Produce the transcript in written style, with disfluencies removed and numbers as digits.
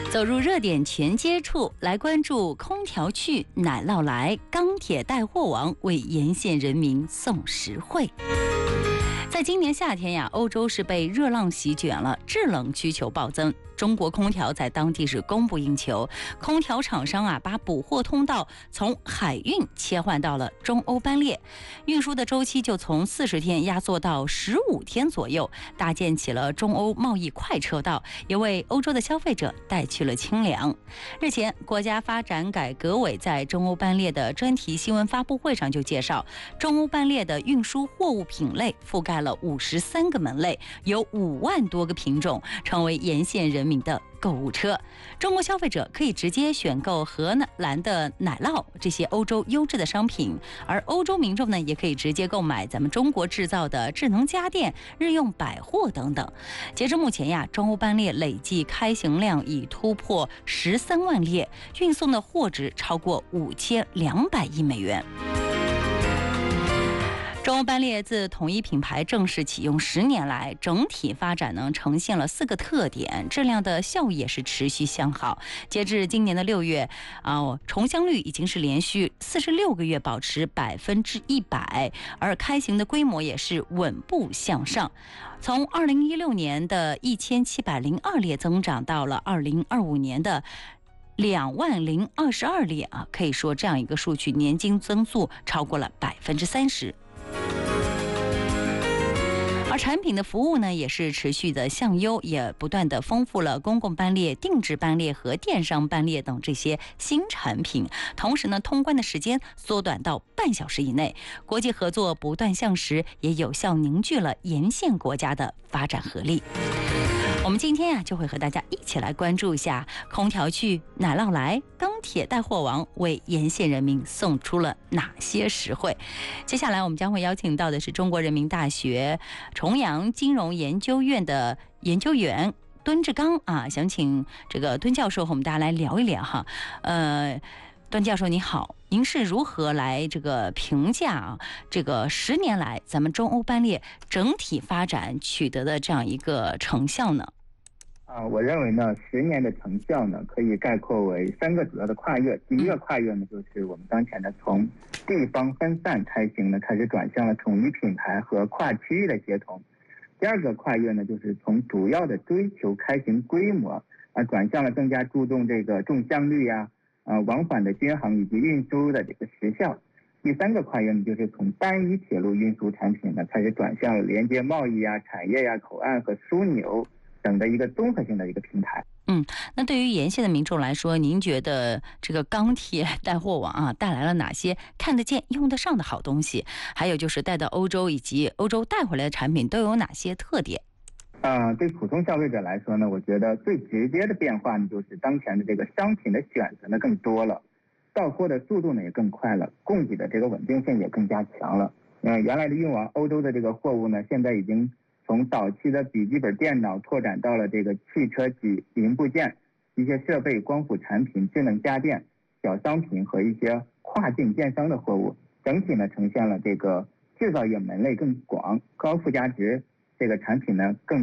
走入热点全接触，来关注空调去奶酪来，钢铁带货王为沿线人民送实惠。在今年夏天呀，欧洲是被热浪席卷了，制冷需求暴增。中国空调在当地是供不应求，空调厂商啊把补货通道从海运切换到了中欧班列，运输的周期就从40天压缩到15天左右，搭建起了中欧贸易快车道，也为欧洲的消费者带去了清凉。日前，国家发展改革委在中欧班列的专题新闻发布会上就介绍，中欧班列的运输货物品类覆盖了53个门类，有5万多个品种，成为沿线人民的购物车。中国消费者可以直接选购荷兰的奶酪这些欧洲优质的商品，而欧洲民众呢，也可以直接购买咱们中国制造的智能家电、日用百货等等。截至目前呀，中欧班列累计开行量已突破13万列，运送的货值超过5200亿美元。中欧班列自统一品牌正式启用10年来，整体发展呢呈现了4个特点，质量的效益也是持续向好。截至今年的6月，重箱率已经是连续46个月保持100%，而开行的规模也是稳步向上。从2016年的1702列增长到了2025年的20022列啊，可以说这样一个数据年均增速超过了30%。而产品的服务呢，也是持续的向优，也不断的丰富了公共班列、定制班列和电商班列等这些新产品。同时呢，通关的时间缩短到半小时以内，国际合作不断向实，也有效凝聚了沿线国家的发展合力。我们今天呀，就会和大家一起来关注一下空调去奶酪来，钢铁带货王为沿线人民送出了哪些实惠。接下来我们将会邀请到的是中国人民大学重阳金融研究院的研究员敦志刚啊，想请这个敦教授和我们大家来聊一聊哈。敦教授你好，您是如何来这个评价这个10年来咱们中欧班列整体发展取得的这样一个成效呢？ 我认为呢，10年的成效呢，可以概括为3个主要的跨越。第一个跨越呢，就是我们当前的从地方分散开行呢，开始转向了统一品牌和跨区域的协同。第二个跨越呢，就是从主要的追求开行规模转向了更加注重这个重箱率往返的均衡以及运输的这个时效。第三个跨越呢，就是从单一铁路运输产品呢，开始转向了连接贸易产业口岸和枢纽等的一个综合性的一个平台。 那对于沿线的民众来说，您觉得这个钢铁带货网带来了哪些看得见、用得上的好东西？还有就是带到欧洲以及欧洲带回来的产品都有哪些特点？ 对普通消费者来说呢，我觉得最直接的变化呢，就是当前的这个商品的选择呢更多了，到货的速度呢也更快了，供给的这个稳定性也更加强了。原来的运往欧洲的这个货物呢，现在已经从早期的笔记本电脑拓展到了这个汽车及零部件、一些设备、光伏产品、智能家电、小商品和一些跨境电商的货物，整体呢呈现了这个制造业门类更广、高附加值这个产品呢更